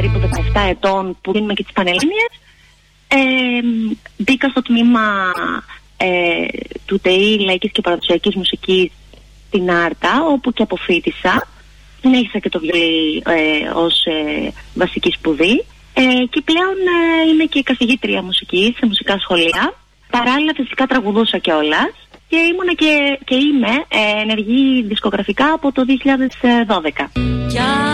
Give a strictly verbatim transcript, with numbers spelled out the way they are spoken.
περίπου δεκαεπτά ετών που δίνουμε και τις πανελλήνιες, ε, μπήκα στο τμήμα ε, του ΤΕΙ Λαϊκής και Παραδοσιακής Μουσικής στην Άρτα, όπου και αποφοίτησα. Συνέχισα και το βιολί ε, ως ε, βασική σπουδή ε, και πλέον ε, είμαι και καθηγήτρια μουσικής σε μουσικά σχολεία. Παράλληλα φυσικά τραγουδούσα κιόλας και ήμουνα και, και είμαι ε, ενεργή δισκογραφικά από το δύο χιλιάδες δώδεκα.